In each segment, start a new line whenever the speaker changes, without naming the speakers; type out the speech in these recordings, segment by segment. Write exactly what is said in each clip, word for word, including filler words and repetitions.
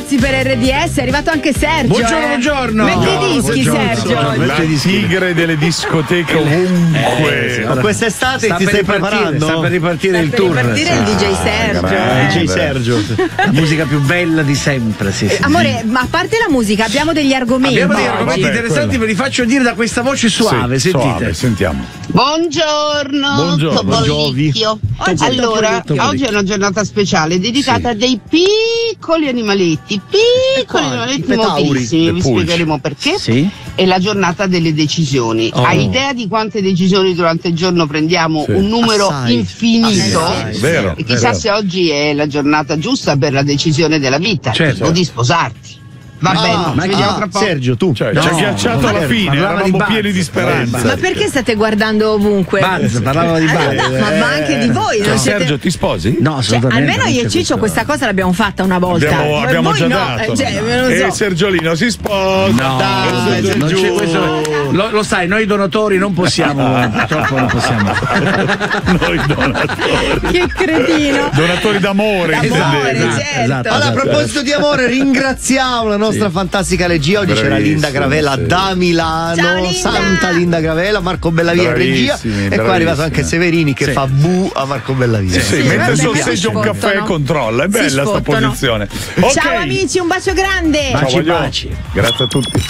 ragazzi per R D S, è arrivato anche Sergio.
Buongiorno,
eh.
buongiorno.
Metti
No,
i dischi,
buongiorno.
Sergio.
La tigre delle discoteche ovunque.
Eh, sì, ma quest'estate
sta
ti
per
stai
ripartire,
preparando?
Sta per ripartire
Sta
il
per
tour.
ripartire il D J Sergio.
Eh, D J Sergio.
La musica più bella di sempre. Sì, sì.
Amore, ma a parte la musica, abbiamo degli argomenti.
Abbiamo degli argomenti
vabbè,
interessanti,
quello.
ve li faccio dire da questa voce suave.
Sì,
Sentite.
suave, sentiamo.
Buongiorno,
Buongiorno,
Topolicchio.
Oggi è
Allora,
Topolicchio.
oggi è una giornata speciale dedicata a dei piccoli animaletti, piccoli
Ecco,
animaletti
i petauri,
nuovissimi,
le
vi
pulci.
spiegheremo perché.
Sì.
È la giornata delle decisioni.
Oh.
Hai idea di quante decisioni durante il giorno prendiamo?
Sì.
Un numero
Assai.
infinito.
Assai.
Vero.
E chissà
vero.
se oggi è la giornata giusta per la decisione della vita,
Certo.
o di sposarti. Va
Ah,
bene,
ma
ci vediamo
ah,
tra poco.
Sergio, tu.
Cioè,
No,
ci ha ghiacciato alla
non
fine,
parlava di
eravamo
Buzz.
pieni di speranza.
Ma perché state guardando ovunque?
Buzz, parlava di
Ah,
Buzz.
no, ma, ma anche di voi,
Cioè,
non siete...
Sergio, ti sposi?
No,
Cioè,
assolutamente.
almeno
non
io
c'è
e Ciccio questa cosa l'abbiamo fatta una volta.
Abbiamo,
Ma
abbiamo
voi
già
no,
dato.
eh, cioè, non lo
E
so.
Sergiolino si sposa.
No,
Dai,
non
Sergio.
c'è questo. Lo, lo sai, noi donatori non possiamo, purtroppo non possiamo.
Noi donatori.
Che cretino.
Donatori d'amore.
D'amore,
intendevi.
certo.
esatto.
Allora, a proposito di amore, ringraziamo la nostra fantastica regia. Oggi c'era
Bravissimo,
Linda Gravella
sì.
da Milano.
Ciao, Linda.
Santa Linda Gravella, Marco Bellavia in regia.
Bravissimi,
E qua è arrivato
bravissimi.
anche Severini che
Sì.
fa bu a Marco Bellavia.
Sì, sì,
Sì,
mentre
vabbè,
sul
si
seggio un
sfottono.
caffè e controlla. È
Si
bella sta
sfottono.
posizione.
Ciao
Ok.
amici, un bacio grande.
Ciao,
Baci,
voglio-
baci.
Grazie a tutti.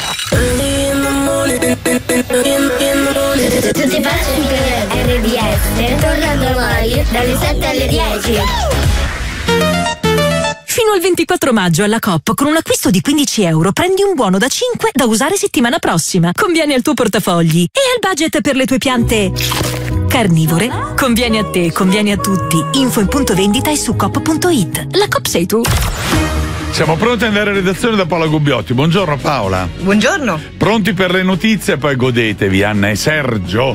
Tutti i pazzi per R D S torna domani dalle sette alle dieci.
Fino al ventiquattro maggio alla Coop con un acquisto di quindici euro prendi un buono da cinque da usare settimana prossima. Conviene al tuo portafogli e al budget per le tue piante carnivore. Conviene a te, conviene a tutti. Info in punto vendita e su coop punto it. La Coop sei tu.
Siamo pronti ad andare in redazione da Paola Gubbiotti. Buongiorno Paola.
Buongiorno.
Pronti per le notizie? Poi godetevi Anna e Sergio.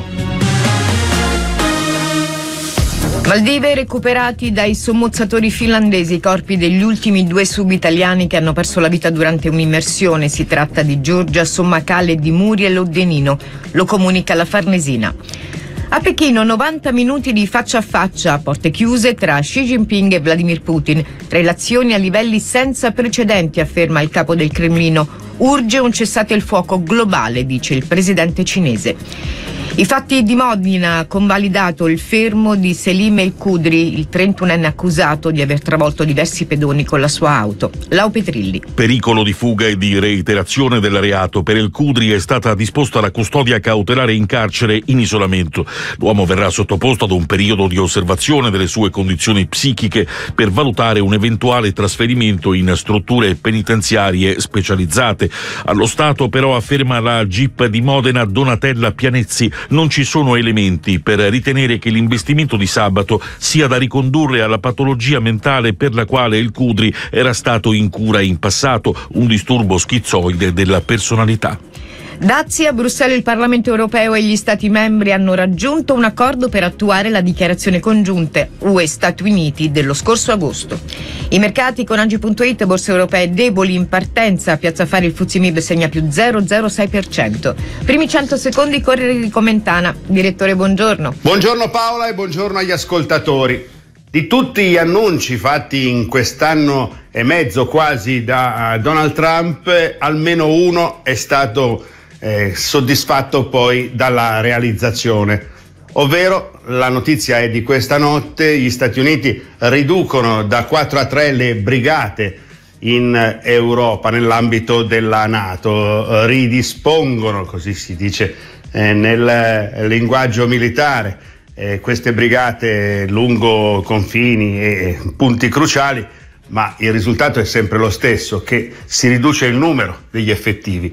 Maldive recuperati dai sommozzatori finlandesi i corpi degli ultimi due sub-italiani che hanno perso la vita durante un'immersione. Si tratta di Giorgia Sommacale e di Muriel Oddenino. Lo comunica la Farnesina. A Pechino novanta minuti di faccia a faccia a porte chiuse tra Xi Jinping e Vladimir Putin. Relazioni a livelli senza precedenti, afferma il capo del Cremlino. Urge un cessate il fuoco globale, dice il presidente cinese. I fatti di Modena, convalidato il fermo di Selim El Kudri, il trentunenne accusato di aver travolto diversi pedoni con la sua auto. Lau Petrilli.
Pericolo di fuga e di reiterazione del reato. Per El Kudri è stata disposta la custodia cautelare in carcere in isolamento. L'uomo verrà sottoposto ad un periodo di osservazione delle sue condizioni psichiche per valutare un eventuale trasferimento in strutture penitenziarie specializzate. Allo stato però, afferma la G I P di Modena Donatella Pianezzi, non ci sono elementi per ritenere che l'investimento di sabato sia da ricondurre alla patologia mentale per la quale El Kudri era stato in cura in passato, un disturbo schizoide della personalità.
Dazi, a Bruxelles il Parlamento europeo e gli Stati membri hanno raggiunto un accordo per attuare la dichiarazione congiunta U E-Stati Uniti dello scorso agosto. I mercati con Angi punto it, borse europee deboli in partenza, a Piazza Affari il Fuzzi Mib segna più zero virgola zero sei per cento. Primi cento secondi, Corriere di Commentana. Direttore, buongiorno.
Buongiorno Paola e buongiorno agli ascoltatori. Di tutti gli annunci fatti in quest'anno e mezzo quasi da Donald Trump, almeno uno è stato Eh, soddisfatto poi dalla realizzazione, ovvero la notizia è di questa notte: gli Stati Uniti riducono da quattro a tre le brigate in Europa nell'ambito della NATO, ridispongono, così si dice eh, nel linguaggio militare, eh, queste brigate lungo confini e punti cruciali, ma il risultato è sempre lo stesso, che si riduce il numero degli effettivi.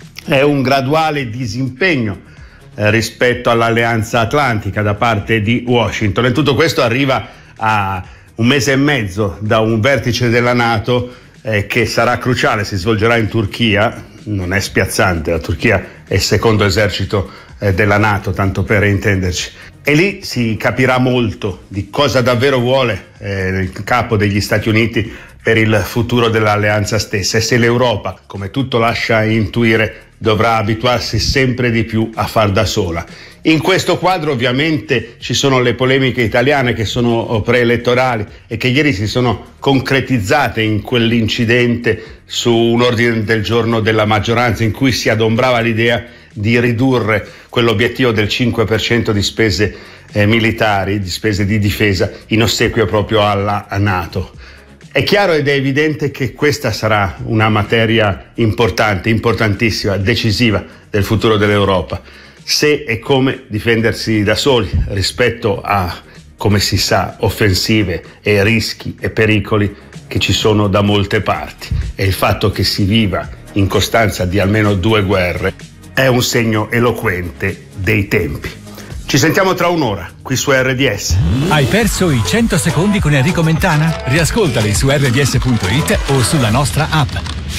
È un graduale disimpegno eh, rispetto all'Alleanza Atlantica da parte di Washington, e tutto questo arriva a un mese e mezzo da un vertice della NATO eh, che sarà cruciale, si svolgerà in Turchia. Non è spiazzante, la Turchia è il secondo esercito eh, della NATO, tanto per intenderci, e lì si capirà molto di cosa davvero vuole eh, il capo degli Stati Uniti per il futuro dell'alleanza stessa, e se l'Europa, come tutto lascia intuire, dovrà abituarsi sempre di più a far da sola. In questo quadro ovviamente ci sono le polemiche italiane che sono preelettorali e che ieri si sono concretizzate in quell'incidente su un ordine del giorno della maggioranza in cui si adombrava l'idea di ridurre quell'obiettivo del cinque per cento di spese eh, militari, di spese di difesa in ossequio proprio alla NATO. È chiaro ed è evidente che questa sarà una materia importante, importantissima, decisiva del futuro dell'Europa. Se e come difendersi da soli rispetto a, come si sa, offensive e rischi e pericoli che ci sono da molte parti. E il fatto che si viva in costanza di almeno due guerre è un segno eloquente dei tempi. Ci sentiamo tra un'ora, qui su R D S.
Hai perso i cento secondi con Enrico Mentana? Riascoltali su erre di esse punto it o sulla nostra app.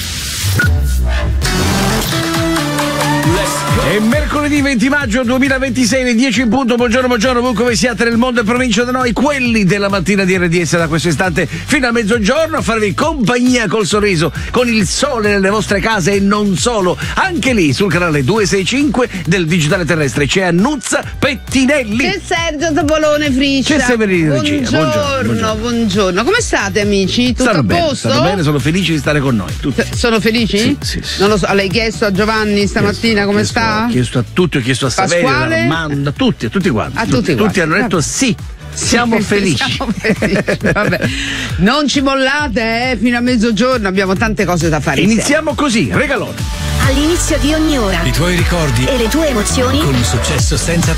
È mercoledì venti maggio duemilaventisei, le dieci in punto. Buongiorno, buongiorno, ovunque voi siate nel mondo e provincia da noi, quelli della mattina di R D S da questo istante fino a mezzogiorno a farvi compagnia col sorriso, con il sole nelle vostre case e non solo. Anche lì sul canale duecentosessantacinque del digitale terrestre c'è Annuzza Pettinelli.
C'è Sergio Topolone Friscia.
C'è Severino Regia.
Buongiorno, buongiorno, buongiorno, buongiorno. Come state, amici? Tutto
stanno
a
bene,
posto?
stanno bene, sono felici di stare con noi. Tutti.
Sono felici?
Sì, sì, sì.
Non lo so, l'hai chiesto a Giovanni stamattina come
chiesto,
sta?
Ho chiesto a tutti, ho chiesto a Saverio, a Armando, a tutti, a tutti quanti.
A
tutti,
tutti,
tutti hanno
Vabbè.
detto sì. Siamo
Sì,
felici.
siamo felici. Vabbè. Non ci mollate, eh, fino a mezzogiorno abbiamo tante cose da fare.
Iniziamo così, regalone.
All'inizio di ogni ora
I tuoi ricordi
e le tue emozioni
con un successo senza